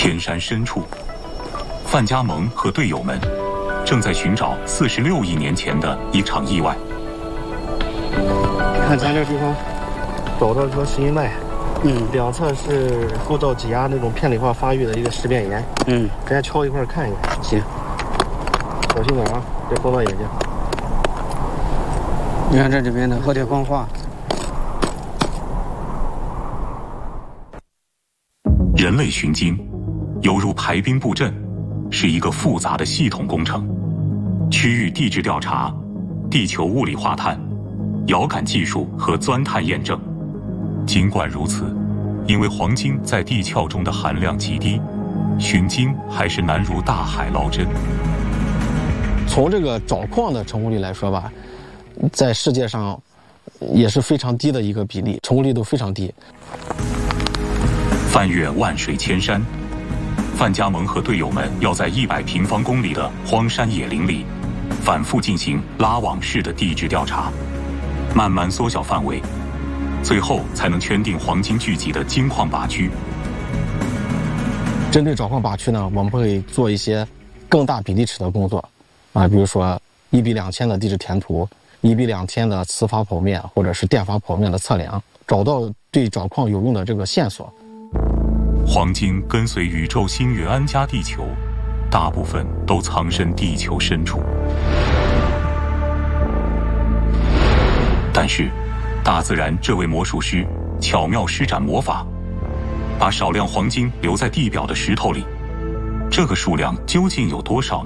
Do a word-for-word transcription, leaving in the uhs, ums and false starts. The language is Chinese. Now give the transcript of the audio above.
天山深处，范加盟和队友们正在寻找四十六亿年前的一场意外。 看咱这地方，找到条石英脉，嗯，两侧是后道挤压那种片里化发育的一个石变岩，嗯，咱敲一块看一看。行，小心点啊，别碰到眼睛。你看这里面的褐铁矿化。 人类寻鲸，犹如排兵布阵，是一个复杂的系统工程。区域地质调查、地球物理化探、遥感技术和钻探验证。尽管如此，因为黄金在地壳中的含量极低，寻鲸还是难如大海捞针。 从这个找矿的成功率来说吧，在世界上也是非常低的一个比例，成功率都非常低。 翻越万水千山，范加盟和队友们要在一百平方公里的荒山野林里，反复进行拉网式的地质调查，慢慢缩小范围，最后才能圈定黄金聚集的金矿靶区。 针对找矿靶区呢，我们会做一些更大比例尺的工作，啊，比如说一比两千的地质填图，一比两千的磁法剖面或者是电法剖面的测量，找到对找矿有用的这个线索。 黄金跟随宇宙星云安家地球，大部分都藏身地球深处。但是，大自然这位魔术师巧妙施展魔法，把少量黄金留在地表的石头里。这个数量究竟有多少呢？